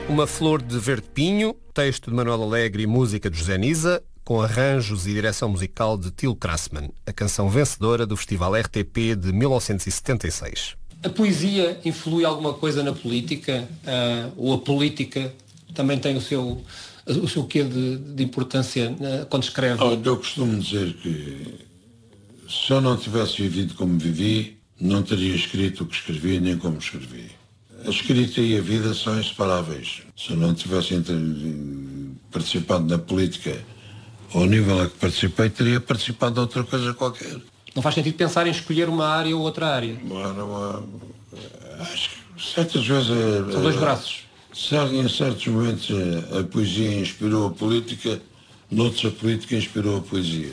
Uma Flor de Verde Pinho, texto de Manuel Alegre e música de José Nisa, com arranjos e direção musical de Til Krasman, a canção vencedora do Festival RTP de 1976. A poesia influi alguma coisa na política? Ou a política também tem o seu quê de importância quando escreve? Eu costumo dizer que se eu não tivesse vivido como vivi, não teria escrito o que escrevi nem como escrevi. A escrita e a vida são inseparáveis. Se eu não tivesse participado na política ao nível a que participei, teria participado de outra coisa qualquer. Não faz sentido pensar em escolher uma área ou outra área? Acho que certas vezes... São dois braços. Em certos momentos a poesia inspirou a política, noutros a política inspirou a poesia.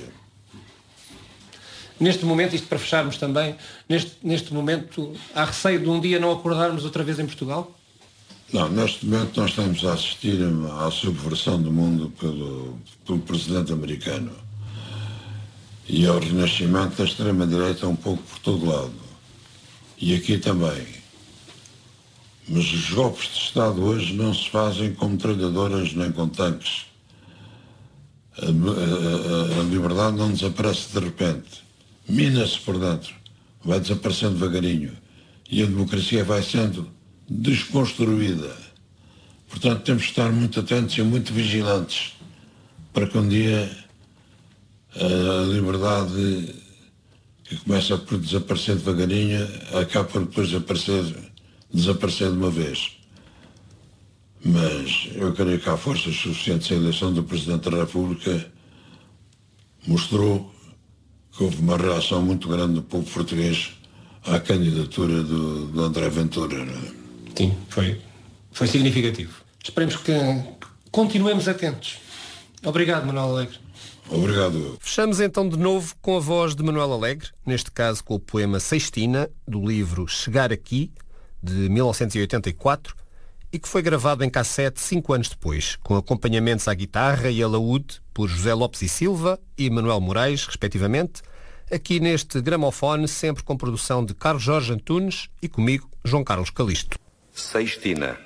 Neste momento, isto para fecharmos também, neste momento há receio de um dia não acordarmos outra vez em Portugal? Não, neste momento nós estamos a assistir à subversão do mundo pelo presidente americano e ao renascimento da extrema-direita um pouco por todo lado. E aqui também. Mas os golpes de Estado hoje não se fazem com metralhadoras nem com tanques. A liberdade não desaparece de repente. Mina-se por dentro. Vai desaparecendo devagarinho. E a democracia vai sendo desconstruída. Portanto, temos que estar muito atentos e muito vigilantes para que um dia a liberdade, que começa por desaparecer devagarinho, acabe por depois desaparecer de uma vez. Mas eu creio que há forças suficientes. A eleição do Presidente da República mostrou que houve uma reação muito grande do povo português à candidatura do André Ventura. Não é? Sim, foi significativo. Esperemos que continuemos atentos. Obrigado, Manuel Alegre. Obrigado. Fechamos então de novo com a voz de Manuel Alegre, neste caso com o poema Sextina, do livro Chegar Aqui, de 1984, e que foi gravado em cassete 5 anos depois, com acompanhamentos à guitarra e alaúde por José Lopes e Silva e Manuel Moraes, respectivamente, aqui neste gramofone, sempre com produção de Carlos Jorge Antunes e comigo, João Carlos Calisto. Sextina.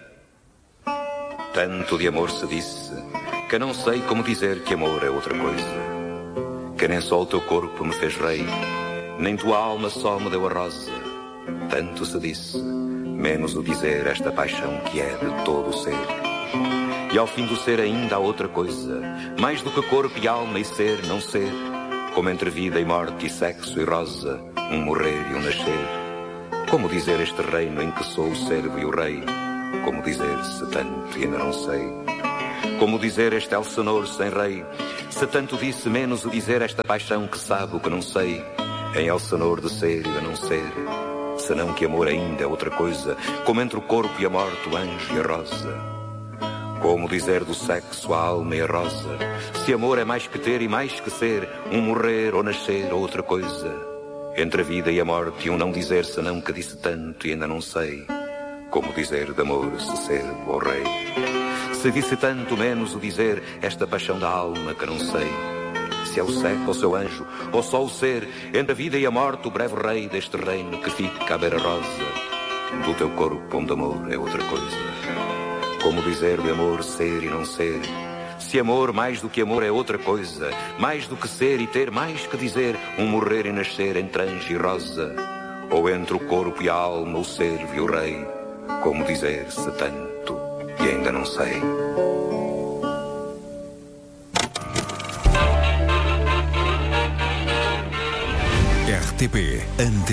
Tanto de amor se disse, que não sei como dizer que amor é outra coisa. Que nem só o teu corpo me fez rei, nem tua alma só me deu a rosa. Tanto se disse, menos o dizer esta paixão que é de todo o ser. E ao fim do ser ainda há outra coisa, mais do que corpo e alma e ser, não ser, como entre vida e morte e sexo e rosa, um morrer e um nascer. Como dizer este reino em que sou o servo e o rei? Como dizer se tanto e ainda não sei? Como dizer este Elsenor sem rei? Se tanto disse, menos o dizer esta paixão que sabe o que não sei, em Elsenor de ser e de não ser. Senão que amor ainda é outra coisa, como entre o corpo e a morte, o anjo e a rosa. Como dizer do sexo a alma e a rosa, se amor é mais que ter e mais que ser, um morrer ou nascer ou outra coisa. Entre a vida e a morte e um não dizer senão que disse tanto e ainda não sei. Como dizer de amor se servo ou rei? Se disse tanto, menos o dizer esta paixão da alma que não sei. Se é o sexo ou seu anjo, ou só o ser, entre a vida e a morte, o breve rei deste reino que fica à beira-rosa. Do teu corpo onde amor é outra coisa. Como dizer de amor ser e não ser? Se amor mais do que amor é outra coisa, mais do que ser e ter mais que dizer, um morrer e nascer entre anjo e rosa. Ou entre o corpo e a alma, o servo e o rei. Como dizer se tanto e ainda não sei? RTP